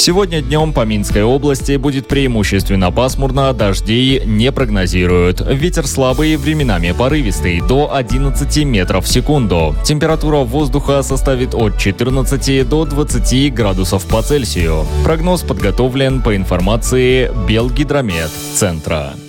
Сегодня днем по Минской области будет преимущественно пасмурно, дождей не прогнозируют. Ветер слабый, временами порывистый, до 11 метров в секунду. Температура воздуха составит от 14 до 20 градусов по Цельсию. Прогноз подготовлен по информации Белгидромет центра.